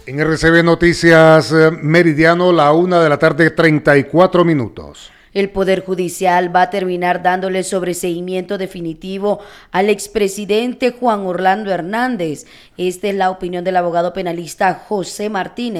En RCB Noticias Meridiano, la 1:34 p.m. El Poder Judicial va a terminar dándole sobreseimiento definitivo al expresidente Juan Orlando Hernández. Esta es la opinión del abogado penalista José Martínez.